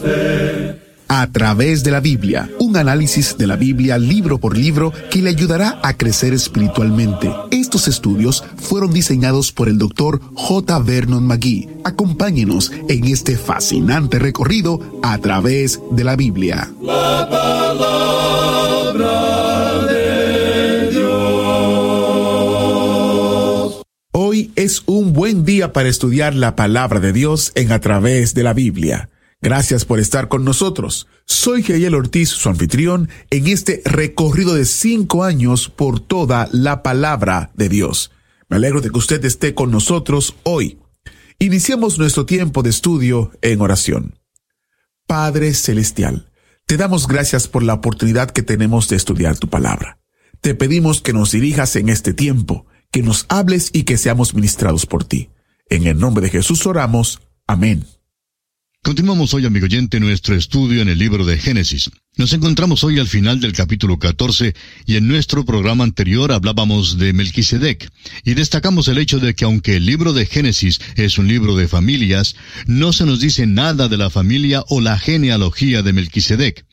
A través de la Biblia, un análisis de la Biblia libro por libro que le ayudará a crecer espiritualmente. Estos estudios fueron diseñados por el Dr. J. Vernon McGee. Acompáñenos en este fascinante recorrido a través de la Biblia. La palabra de Dios. Hoy es un buen día para estudiar la palabra de Dios en A través de la Biblia. Gracias por estar con nosotros. Soy Jael Ortiz, su anfitrión, en este recorrido de 5 años por toda la palabra de Dios. Me alegro de que usted esté con nosotros hoy. Iniciamos nuestro tiempo de estudio en oración. Padre Celestial, te damos gracias por la oportunidad que tenemos de estudiar tu palabra. Te pedimos que nos dirijas en este tiempo, que nos hables y que seamos ministrados por ti. En el nombre de Jesús oramos. Amén. Continuamos hoy, amigo oyente, nuestro estudio en el libro de Génesis. Nos encontramos hoy al final del capítulo 14 y en nuestro programa anterior hablábamos de Melquisedec y destacamos el hecho de que aunque el libro de Génesis es un libro de familias, no se nos dice nada de la familia o la genealogía de Melquisedec.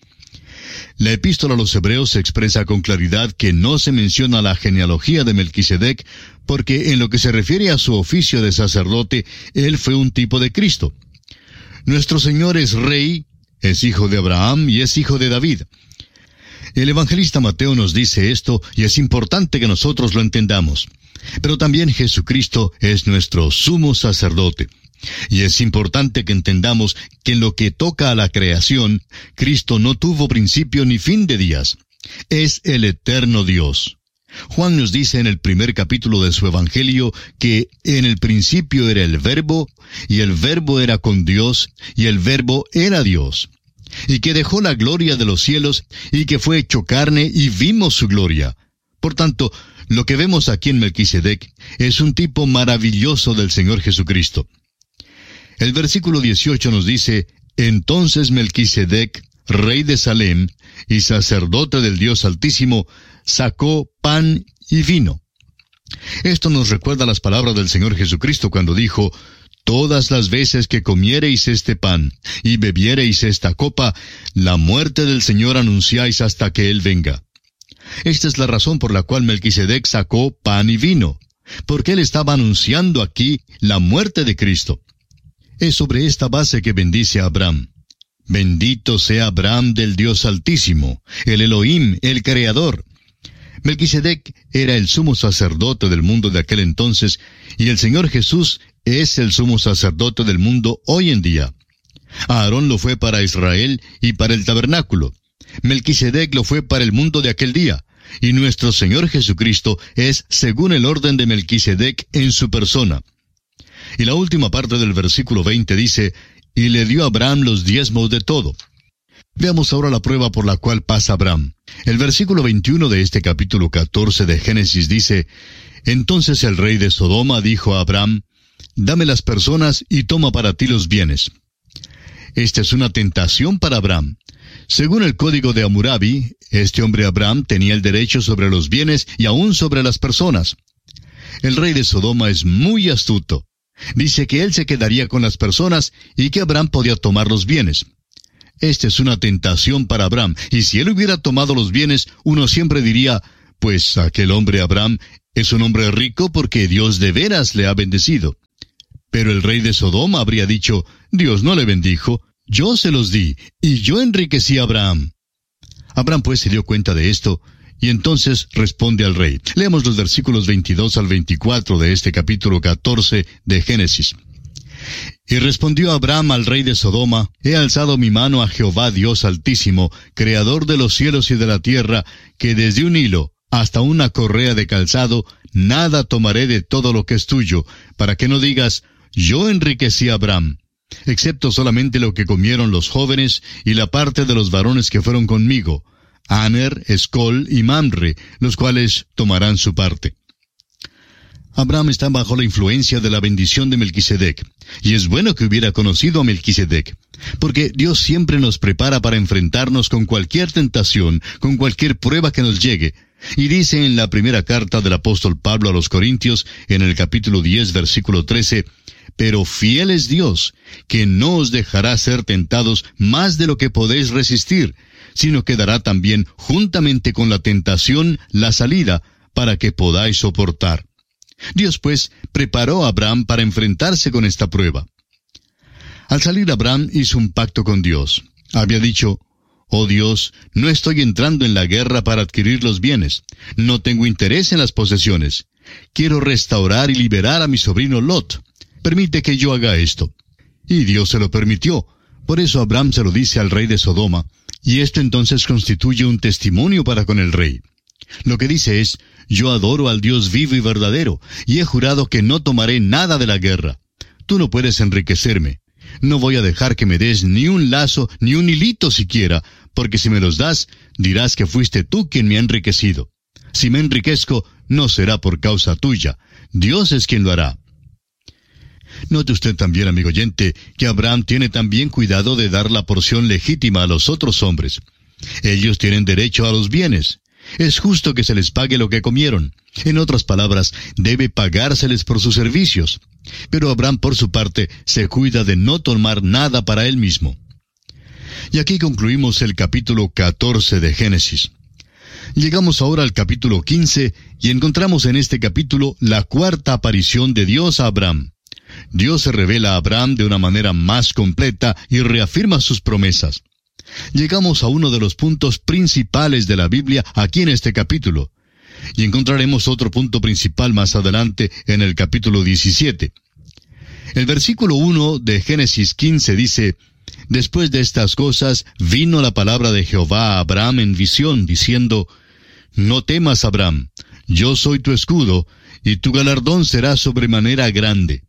La epístola a los Hebreos expresa con claridad que no se menciona la genealogía de Melquisedec porque en lo que se refiere a su oficio de sacerdote, él fue un tipo de Cristo. Nuestro Señor es rey, es hijo de Abraham y es hijo de David. El evangelista Mateo nos dice esto y es importante que nosotros lo entendamos. Pero también Jesucristo es nuestro sumo sacerdote. Y es importante que entendamos que en lo que toca a la creación, Cristo no tuvo principio ni fin de días. Es el eterno Dios. Juan nos dice en el primer capítulo de su Evangelio que en el principio era el Verbo, y el Verbo era con Dios, y el Verbo era Dios, y que dejó la gloria de los cielos, y que fue hecho carne, y vimos su gloria. Por tanto, lo que vemos aquí en Melquisedec es un tipo maravilloso del Señor Jesucristo. El versículo 18 nos dice, entonces Melquisedec, rey de Salem, y sacerdote del Dios Altísimo, sacó pan y vino. Esto nos recuerda las palabras del Señor Jesucristo cuando dijo, todas las veces que comiereis este pan y bebiereis esta copa, la muerte del Señor anunciáis hasta que Él venga. Esta es la razón por la cual Melquisedec sacó pan y vino, porque él estaba anunciando aquí la muerte de Cristo. Es sobre esta base que bendice a Abraham. Bendito sea Abraham del Dios Altísimo, el Elohim, el Creador. Melquisedec era el sumo sacerdote del mundo de aquel entonces, y el Señor Jesús es el sumo sacerdote del mundo hoy en día. Aarón lo fue para Israel y para el tabernáculo. Melquisedec lo fue para el mundo de aquel día, y nuestro Señor Jesucristo es según el orden de Melquisedec en su persona. Y la última parte del versículo 20 dice, y le dio a Abraham los diezmos de todo. Veamos ahora la prueba por la cual pasa Abraham. El versículo 21 de este capítulo 14 de Génesis dice, entonces el rey de Sodoma dijo a Abraham, dame las personas y toma para ti los bienes. Esta es una tentación para Abraham. Según el código de Hammurabi, este hombre Abraham tenía el derecho sobre los bienes y aún sobre las personas. El rey de Sodoma es muy astuto. Dice que él se quedaría con las personas y que Abraham podía tomar los bienes. Esta es una tentación para Abraham, y si él hubiera tomado los bienes, uno siempre diría, pues aquel hombre Abraham es un hombre rico porque Dios de veras le ha bendecido. Pero el rey de Sodoma habría dicho, Dios no le bendijo, yo se los di, y yo enriquecí a Abraham. Abraham pues se dio cuenta de esto, y entonces responde al rey. Leamos los versículos 22 al 24 de este capítulo 14 de Génesis. Y respondió Abraham al rey de Sodoma, he alzado mi mano a Jehová Dios Altísimo, Creador de los cielos y de la tierra, que desde un hilo hasta una correa de calzado, nada tomaré de todo lo que es tuyo, para que no digas, yo enriquecí a Abraham, excepto solamente lo que comieron los jóvenes y la parte de los varones que fueron conmigo, Aner, Escol y Mamre, los cuales tomarán su parte. Abraham está bajo la influencia de la bendición de Melquisedec, y es bueno que hubiera conocido a Melquisedec, porque Dios siempre nos prepara para enfrentarnos con cualquier tentación, con cualquier prueba que nos llegue, Y dice en la primera carta del apóstol Pablo a los Corintios, en el capítulo 10, versículo 13, «Pero fiel es Dios, que no os dejará ser tentados más de lo que podéis resistir, sino que dará también, juntamente con la tentación, la salida, para que podáis soportar». Dios, pues, preparó a Abraham para enfrentarse con esta prueba. Al salir Abraham hizo un pacto con Dios. Había dicho, «Oh Dios, no estoy entrando en la guerra para adquirir los bienes. No tengo interés en las posesiones. Quiero restaurar y liberar a mi sobrino Lot. Permite que yo haga esto». Y Dios se lo permitió. Por eso Abraham se lo dice al rey de Sodoma, y esto entonces constituye un testimonio para con el rey. Lo que dice es, «Yo adoro al Dios vivo y verdadero, y he jurado que no tomaré nada de la guerra. Tú no puedes enriquecerme. No voy a dejar que me des ni un lazo, ni un hilito siquiera, porque si me los das, dirás que fuiste tú quien me ha enriquecido. Si me enriquezco, no será por causa tuya. Dios es quien lo hará». Note usted también, amigo oyente, que Abraham tiene también cuidado de dar la porción legítima a los otros hombres. Ellos tienen derecho a los bienes. Es justo que se les pague lo que comieron. En otras palabras, debe pagárseles por sus servicios. Pero Abraham, por su parte, se cuida de no tomar nada para él mismo. Y aquí concluimos el capítulo 14 de Génesis. Llegamos ahora al capítulo 15 y encontramos en este capítulo la cuarta aparición de Dios a Abraham. Dios se revela a Abraham de una manera más completa y reafirma sus promesas. Llegamos a uno de los puntos principales de la Biblia aquí en este capítulo. Y encontraremos otro punto principal más adelante en el capítulo 17. El versículo 1 de Génesis 15 dice, «Después de estas cosas vino la palabra de Jehová a Abraham en visión, diciendo, No temas, Abraham, yo soy tu escudo, y tu galardón será sobremanera grande».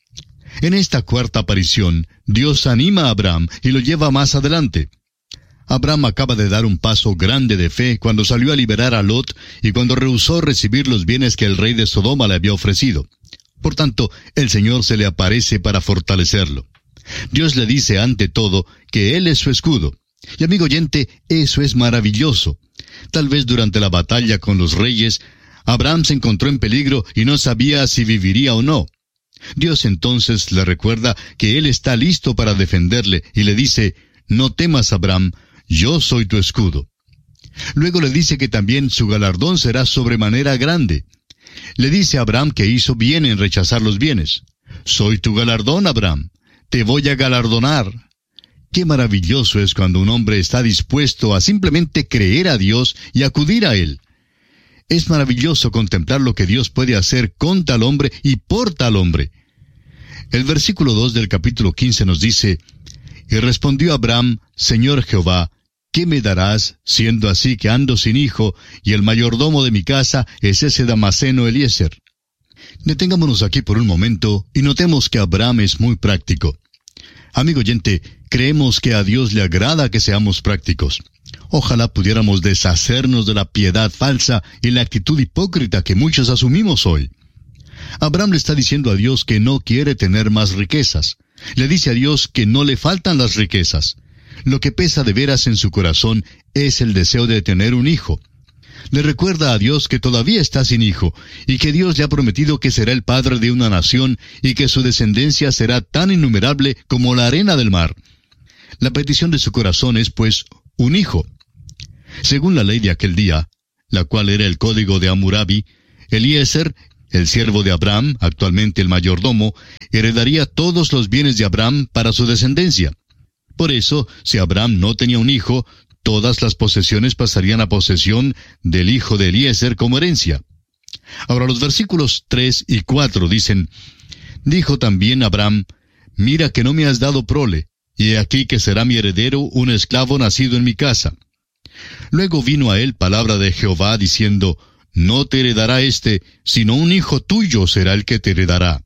En esta cuarta aparición, Dios anima a Abraham y lo lleva más adelante. Abraham acaba de dar un paso grande de fe cuando salió a liberar a Lot y cuando rehusó recibir los bienes que el rey de Sodoma le había ofrecido. Por tanto, el Señor se le aparece para fortalecerlo. Dios le dice ante todo que Él es su escudo. Y amigo oyente, eso es maravilloso. Tal vez durante la batalla con los reyes, Abraham se encontró en peligro y no sabía si viviría o no. Dios entonces le recuerda que Él está listo para defenderle y le dice, «No temas, Abraham, yo soy tu escudo». Luego le dice que también su galardón será sobremanera grande. Le dice a Abraham que hizo bien en rechazar los bienes. «Soy tu galardón, Abraham. Te voy a galardonar». Qué maravilloso es cuando un hombre está dispuesto a simplemente creer a Dios y acudir a Él. Es maravilloso contemplar lo que Dios puede hacer con tal hombre y por tal hombre. El versículo 2 del capítulo 15 nos dice, «Y respondió Abraham, Señor Jehová, ¿qué me darás, siendo así que ando sin hijo, y el mayordomo de mi casa es ese Damaseno Eliezer?» Detengámonos aquí por un momento y notemos que Abraham es muy práctico. Amigo oyente, creemos que a Dios le agrada que seamos prácticos. Ojalá pudiéramos deshacernos de la piedad falsa y la actitud hipócrita que muchos asumimos hoy. Abraham le está diciendo a Dios que no quiere tener más riquezas. Le dice a Dios que no le faltan las riquezas. Lo que pesa de veras en su corazón es el deseo de tener un hijo. Le recuerda a Dios que todavía está sin hijo, y que Dios le ha prometido que será el padre de una nación, y que su descendencia será tan innumerable como la arena del mar. La petición de su corazón es, pues, un hijo. Según la ley de aquel día, la cual era el código de Hammurabi, Eliezer, el siervo de Abraham, actualmente el mayordomo, heredaría todos los bienes de Abraham para su descendencia. Por eso, si Abraham no tenía un hijo, todas las posesiones pasarían a posesión del hijo de Eliezer como herencia. Ahora los versículos 3 y 4 dicen, «Dijo también Abraham, mira que no me has dado prole, y he aquí que será mi heredero un esclavo nacido en mi casa». Luego vino a él palabra de Jehová diciendo, «No te heredará éste, sino un hijo tuyo será el que te heredará».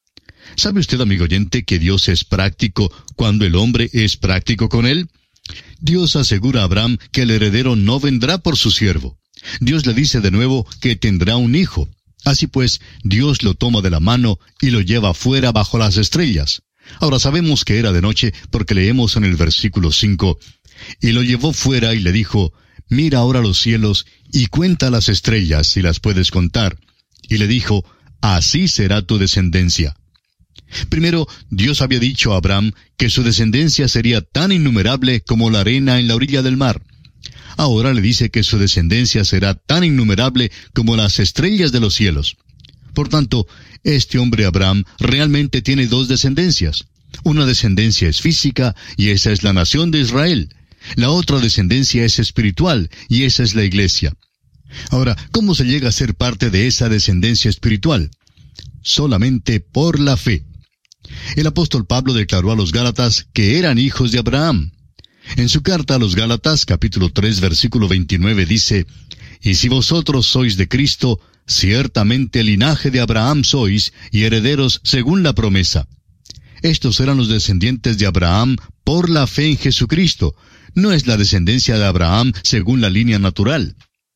¿Sabe usted, amigo oyente, que Dios es práctico cuando el hombre es práctico con él? Dios asegura a Abraham que el heredero no vendrá por su siervo. Dios le dice de nuevo que tendrá un hijo. Así pues, Dios lo toma de la mano y lo lleva fuera bajo las estrellas. Ahora sabemos que era de noche porque leemos en el versículo 5, «Y lo llevó fuera y le dijo, mira ahora los cielos y cuenta las estrellas si las puedes contar. Y le dijo, así será tu descendencia. Primero, Dios había dicho a Abraham que su descendencia sería tan innumerable como la arena en la orilla del mar. Ahora le dice que su descendencia será tan innumerable como las estrellas de los cielos. Por tanto, este hombre Abraham realmente tiene dos descendencias. Una descendencia es física, y esa es la nación de Israel. La otra descendencia es espiritual, y esa es la iglesia. Ahora, ¿cómo se llega a ser parte de esa descendencia espiritual? Solamente por la fe. El apóstol Pablo declaró a los Gálatas que eran hijos de Abraham. En su carta a los Gálatas, capítulo 3, versículo 29, dice, «Y si vosotros sois de Cristo, ciertamente linaje de Abraham sois, y herederos según la promesa». Estos eran los descendientes de Abraham por la fe en Jesucristo. No es la descendencia de Abraham según la línea natural.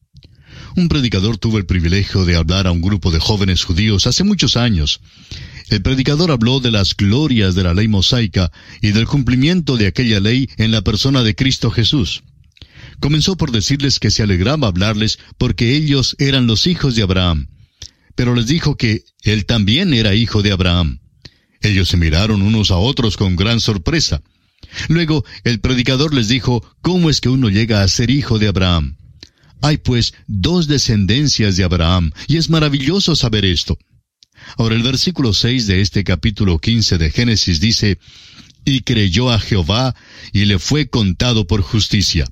Un predicador tuvo el privilegio de hablar a un grupo de jóvenes judíos hace muchos años. El predicador habló de las glorias de la ley mosaica y del cumplimiento de aquella ley en la persona de Cristo Jesús. Comenzó por decirles que se alegraba hablarles porque ellos eran los hijos de Abraham. Pero les dijo que él también era hijo de Abraham. Ellos se miraron unos a otros con gran sorpresa. Luego, el predicador les dijo, ¿cómo es que uno llega a ser hijo de Abraham? Hay pues dos descendencias de Abraham, y es maravilloso saber esto. Ahora el versículo 6 de este capítulo 15 de Génesis dice, «Y creyó a Jehová, y le fue contado por justicia».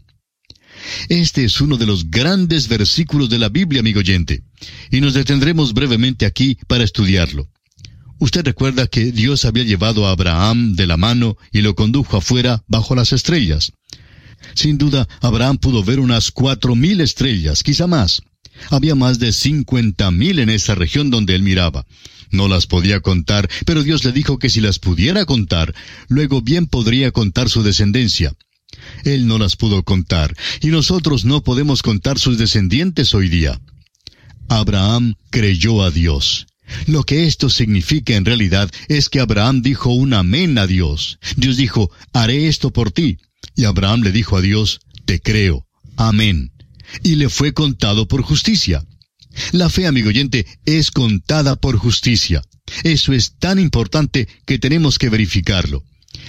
Este es uno de los grandes versículos de la Biblia, amigo oyente, y nos detendremos brevemente aquí para estudiarlo. Usted recuerda que Dios había llevado a Abraham de la mano y lo condujo afuera bajo las estrellas. Sin duda, Abraham pudo ver unas 4,000 estrellas, quizá más. Había más de 50,000 en esa región donde él miraba. No las podía contar, pero Dios le dijo que si las pudiera contar, luego bien podría contar su descendencia. Él no las pudo contar, y nosotros no podemos contar sus descendientes hoy día. Abraham creyó a Dios. Lo que esto significa en realidad es que Abraham dijo un amén a Dios. Dios dijo, haré esto por ti. Y Abraham le dijo a Dios, te creo, amén. Y le fue contado por justicia. La fe, amigo oyente, es contada por justicia. Eso es tan importante que tenemos que verificarlo.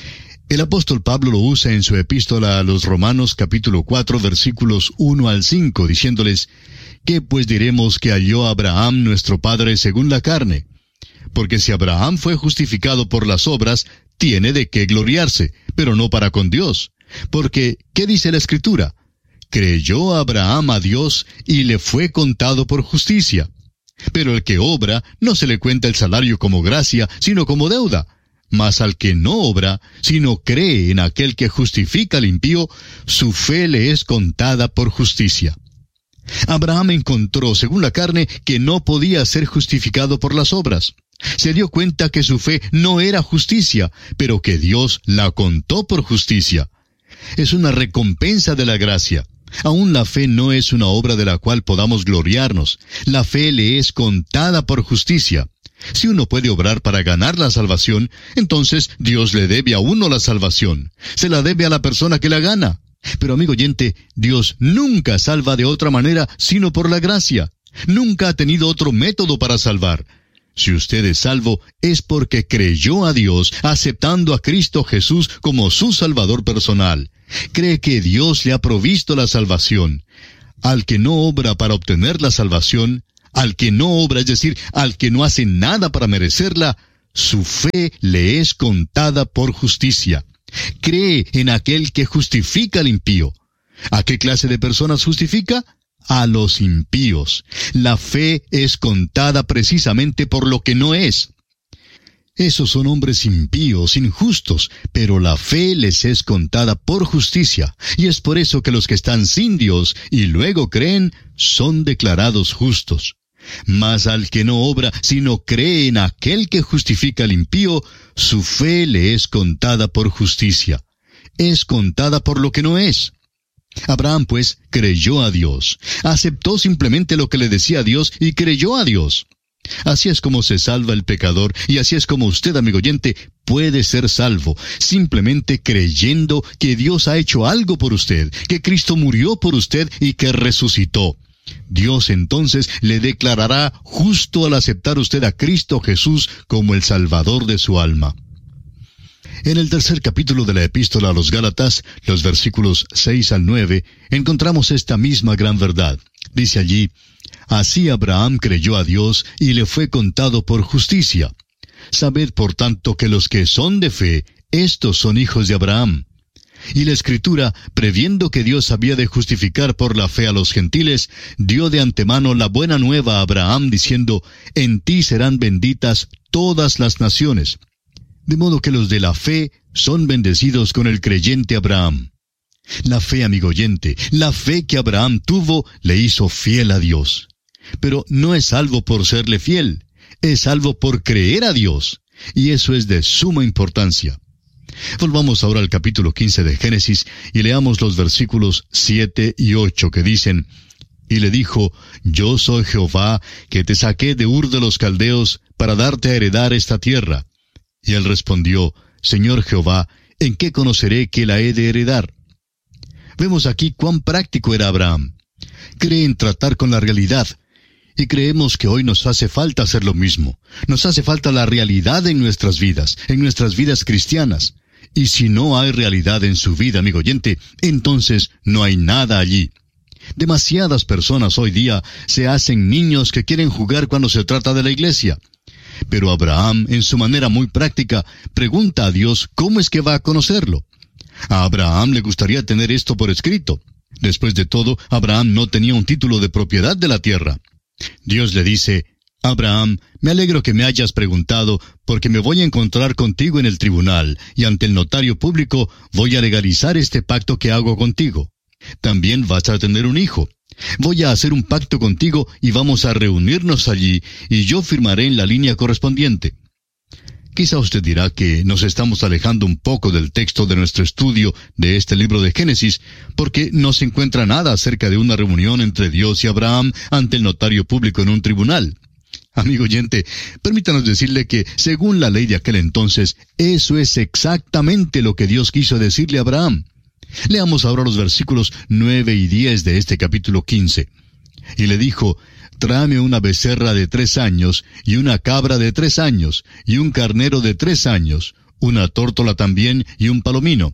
El apóstol Pablo lo usa en su epístola a los Romanos capítulo 4 versículos 1 al 5, diciéndoles, ¿qué pues diremos que halló Abraham nuestro padre según la carne? Porque si Abraham fue justificado por las obras, tiene de qué gloriarse, pero no para con Dios. Porque, ¿qué dice la Escritura? Creyó Abraham a Dios y le fue contado por justicia. Pero el que obra, no se le cuenta el salario como gracia, sino como deuda. Mas al que no obra, sino cree en aquel que justifica al impío, su fe le es contada por justicia. Abraham encontró, según la carne, que no podía ser justificado por las obras. Se dio cuenta que su fe no era justicia, pero que Dios la contó por justicia. Es una recompensa de la gracia. Aún la fe no es una obra de la cual podamos gloriarnos. La fe le es contada por justicia. Si uno puede obrar para ganar la salvación, entonces Dios le debe a uno la salvación. Se la debe a la persona que la gana. Pero amigo oyente, Dios nunca salva de otra manera sino por la gracia. Nunca ha tenido otro método para salvar. Si usted es salvo, es porque creyó a Dios, aceptando a Cristo Jesús como su Salvador personal. Cree que Dios le ha provisto la salvación. Al que no obra para obtener la salvación, al que no obra, es decir, al que no hace nada para merecerla, su fe le es contada por justicia. Cree en aquel que justifica al impío. ¿A qué clase de personas justifica? A los impíos. La fe es contada precisamente por lo que no es. Esos son hombres impíos, injustos, pero la fe les es contada por justicia, y es por eso que los que están sin Dios y luego creen, son declarados justos. Mas al que no obra, sino cree en aquel que justifica al impío, su fe le es contada por justicia. Es contada por lo que no es. Abraham, pues, creyó a Dios. Aceptó simplemente lo que le decía Dios y creyó a Dios. Así es como se salva el pecador, y así es como usted, amigo oyente, puede ser salvo, simplemente creyendo que Dios ha hecho algo por usted, que Cristo murió por usted y que resucitó. Dios entonces le declarará justo al aceptar usted a Cristo Jesús como el Salvador de su alma. En el tercer capítulo de la Epístola a los Gálatas, los versículos 6 al 9, encontramos esta misma gran verdad. Dice allí: Así Abraham creyó a Dios y le fue contado por justicia. Sabed por tanto que los que son de fe, estos son hijos de Abraham. Y la Escritura, previendo que Dios había de justificar por la fe a los gentiles, dio de antemano la buena nueva a Abraham, diciendo: En ti serán benditas todas las naciones. De modo que los de la fe son bendecidos con el creyente Abraham. La fe, amigo oyente, la fe que Abraham tuvo, le hizo fiel a Dios. Pero no es salvo por serle fiel, es salvo por creer a Dios. Y eso es de suma importancia. Volvamos ahora al capítulo 15 de Génesis y leamos los versículos 7 y 8 que dicen: Y le dijo: Yo soy Jehová, que te saqué de Ur de los Caldeos para darte a heredar esta tierra. Y él respondió: Señor Jehová, ¿en qué conoceré que la he de heredar? Vemos aquí cuán práctico era Abraham. Cree en tratar con la realidad. Y creemos que hoy nos hace falta hacer lo mismo. Nos hace falta la realidad en nuestras vidas cristianas. Y si no hay realidad en su vida, amigo oyente, entonces no hay nada allí. Demasiadas personas hoy día se hacen niños que quieren jugar cuando se trata de la iglesia. Pero Abraham, en su manera muy práctica, pregunta a Dios cómo es que va a conocerlo. A Abraham le gustaría tener esto por escrito. Después de todo, Abraham no tenía un título de propiedad de la tierra. Dios le dice: Abraham, me alegro que me hayas preguntado, porque me voy a encontrar contigo en el tribunal, y ante el notario público voy a legalizar este pacto que hago contigo. También vas a tener un hijo. Voy a hacer un pacto contigo y vamos a reunirnos allí, y yo firmaré en la línea correspondiente. Quizá usted dirá que nos estamos alejando un poco del texto de nuestro estudio de este libro de Génesis, porque no se encuentra nada acerca de una reunión entre Dios y Abraham ante el notario público en un tribunal. Amigo oyente, permítanos decirle que, según la ley de aquel entonces, eso es exactamente lo que Dios quiso decirle a Abraham. Leamos ahora los versículos 9 y 10 de este capítulo 15. Y le dijo: Tráeme una becerra de 3 años, y una cabra de 3 años, y un carnero de 3 años, una tórtola también, y un palomino.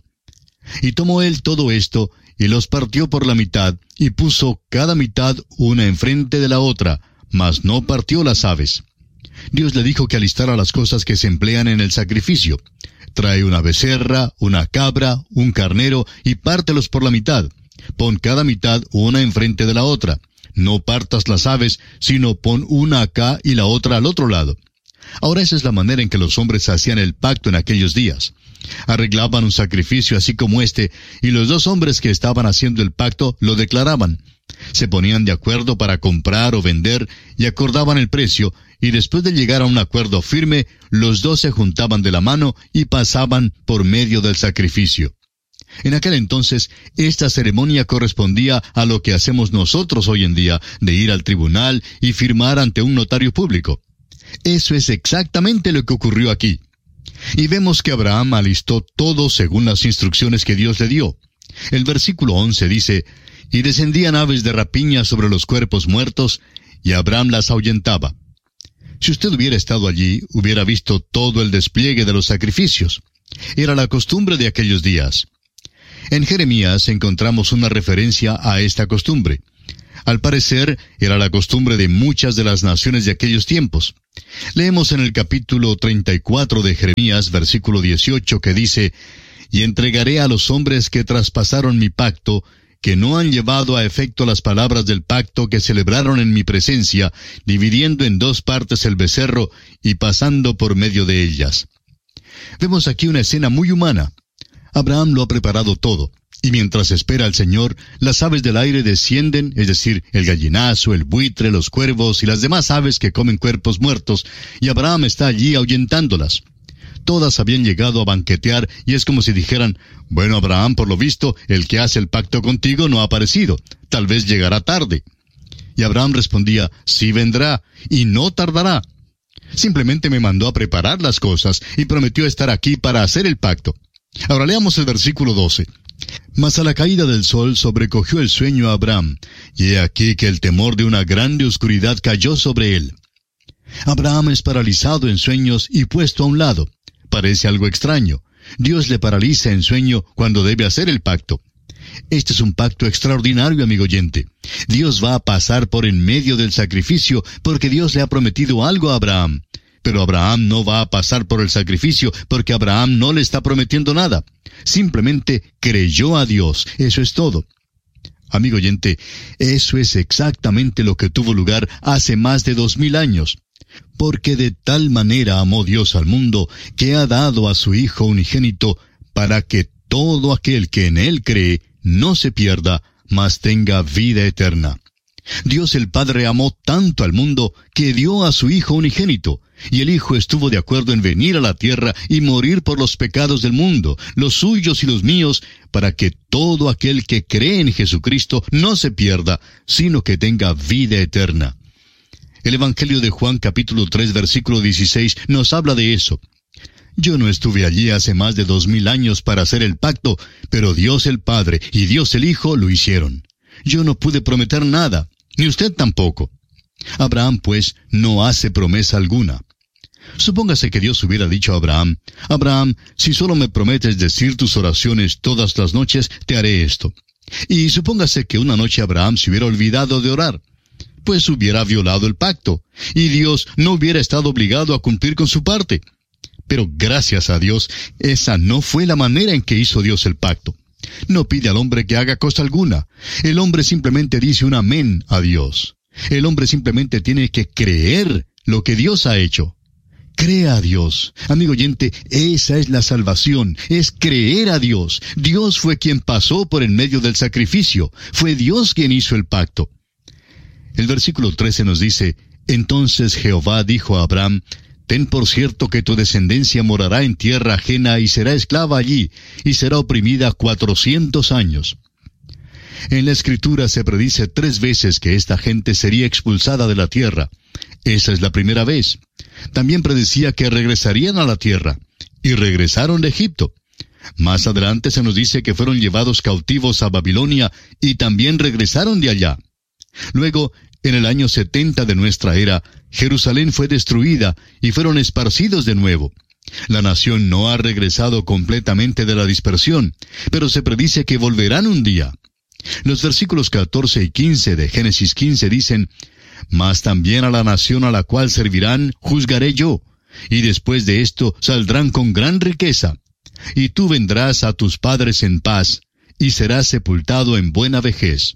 Y tomó él todo esto, y los partió por la mitad, y puso cada mitad una enfrente de la otra, mas no partió las aves. Dios le dijo que alistara las cosas que se emplean en el sacrificio. Trae una becerra, una cabra, un carnero, y pártelos por la mitad. Pon cada mitad una enfrente de la otra. No partas las aves, sino pon una acá y la otra al otro lado. Ahora esa es la manera en que los hombres hacían el pacto en aquellos días. Arreglaban un sacrificio así como este, y los dos hombres que estaban haciendo el pacto lo declaraban. Se ponían de acuerdo para comprar o vender, y acordaban el precio, y después de llegar a un acuerdo firme, los dos se juntaban de la mano y pasaban por medio del sacrificio. En aquel entonces, esta ceremonia correspondía a lo que hacemos nosotros hoy en día, de ir al tribunal y firmar ante un notario público. Eso es exactamente lo que ocurrió aquí. Y vemos que Abraham alistó todo según las instrucciones que Dios le dio. El versículo 11 dice: Y descendían aves de rapiña sobre los cuerpos muertos, y Abraham las ahuyentaba. Si usted hubiera estado allí, hubiera visto todo el despliegue de los sacrificios. Era la costumbre de aquellos días. En Jeremías encontramos una referencia a esta costumbre. Al parecer, era la costumbre de muchas de las naciones de aquellos tiempos. Leemos en el capítulo 34 de Jeremías, versículo 18, que dice: Y entregaré a los hombres que traspasaron mi pacto, que no han llevado a efecto las palabras del pacto que celebraron en mi presencia, dividiendo en 2 partes el becerro y pasando por medio de ellas. Vemos aquí una escena muy humana. Abraham lo ha preparado todo, y mientras espera al Señor, las aves del aire descienden, es decir, el gallinazo, el buitre, los cuervos y las demás aves que comen cuerpos muertos, y Abraham está allí ahuyentándolas. Todas habían llegado a banquetear, y es como si dijeran: bueno, Abraham, por lo visto, el que hace el pacto contigo no ha aparecido, tal vez llegará tarde. Y Abraham respondía, sí vendrá, y no tardará. Simplemente me mandó a preparar las cosas y prometió estar aquí para hacer el pacto. Ahora leamos el versículo 12. Mas a la caída del sol sobrecogió el sueño a Abraham, y he aquí que el temor de una grande oscuridad cayó sobre él. Abraham es paralizado en sueños y puesto a un lado. Parece algo extraño. Dios le paraliza en sueño cuando debe hacer el pacto. Este es un pacto extraordinario, amigo oyente. Dios va a pasar por en medio del sacrificio porque Dios le ha prometido algo a Abraham. Pero Abraham no va a pasar por el sacrificio porque Abraham no le está prometiendo nada. Simplemente creyó a Dios. Eso es todo. Amigo oyente, eso es exactamente lo que tuvo lugar hace más de 2000 años. Porque de tal manera amó Dios al mundo que ha dado a su Hijo unigénito para que todo aquel que en Él cree no se pierda, mas tenga vida eterna. Dios el Padre amó tanto al mundo que dio a su Hijo unigénito, y el Hijo estuvo de acuerdo en venir a la tierra y morir por los pecados del mundo, los suyos y los míos, para que todo aquel que cree en Jesucristo no se pierda, sino que tenga vida eterna. El Evangelio de Juan capítulo 3 versículo 16 nos habla de eso. Yo no estuve allí hace más de 2000 años para hacer el pacto, pero Dios el Padre y Dios el Hijo lo hicieron. Yo no pude prometer nada, ni usted tampoco. Abraham, pues, no hace promesa alguna. Supóngase que Dios hubiera dicho a Abraham, Abraham, si solo me prometes decir tus oraciones todas las noches, te haré esto. Y supóngase que una noche Abraham se hubiera olvidado de orar, pues hubiera violado el pacto, y Dios no hubiera estado obligado a cumplir con su parte. Pero gracias a Dios, esa no fue la manera en que hizo Dios el pacto. No pide al hombre que haga cosa alguna. El hombre simplemente dice un amén a Dios. El hombre simplemente tiene que creer lo que Dios ha hecho. Crea a Dios. Amigo oyente, esa es la salvación, es creer a Dios. Dios fue quien pasó por en medio del sacrificio. Fue Dios quien hizo el pacto. El versículo 13 nos dice, entonces Jehová dijo a Abraham, ten por cierto que tu descendencia morará en tierra ajena y será esclava allí, y será oprimida 400 años. En la Escritura se predice 3 veces que esta gente sería expulsada de la tierra. Esa es la primera vez. También predecía que regresarían a la tierra, y regresaron de Egipto. Más adelante se nos dice que fueron llevados cautivos a Babilonia, y también regresaron de allá. Luego, en el año 70 de nuestra era, Jerusalén fue destruida y fueron esparcidos de nuevo. La nación no ha regresado completamente de la dispersión, pero se predice que volverán un día. Los versículos 14 y 15 de Génesis 15 dicen, mas también a la nación a la cual servirán juzgaré yo, y después de esto saldrán con gran riqueza. Y tú vendrás a tus padres en paz, y serás sepultado en buena vejez.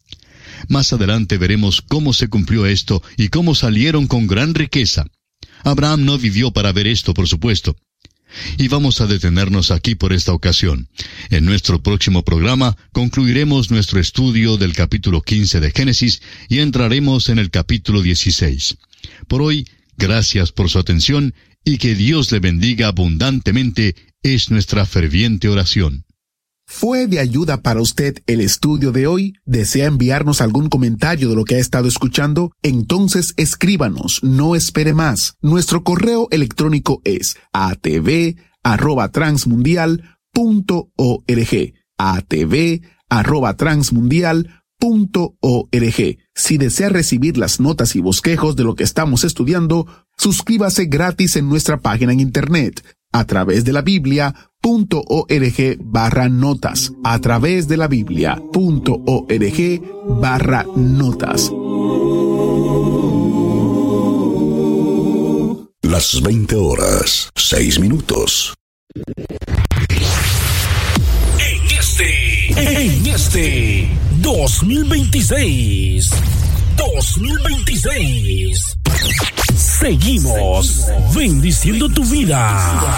Más adelante veremos cómo se cumplió esto y cómo salieron con gran riqueza. Abraham no vivió para ver esto, por supuesto. Y vamos a detenernos aquí por esta ocasión. En nuestro próximo programa concluiremos nuestro estudio del capítulo 15 de Génesis y entraremos en el capítulo 16. Por hoy, gracias por su atención y que Dios le bendiga abundantemente es nuestra ferviente oración. ¿Fue de ayuda para usted el estudio de hoy? ¿Desea enviarnos algún comentario de lo que ha estado escuchando? Entonces escríbanos, no espere más. Nuestro correo electrónico es atv@transmundial.org. atv@transmundial.org. Si desea recibir las notas y bosquejos de lo que estamos estudiando, suscríbase gratis en nuestra página en internet a través de la Biblia.org/notas, a través de la Biblia.org/notas. Las 20 horas, 6 minutos. En este 2026, seguimos bendiciendo tu vida.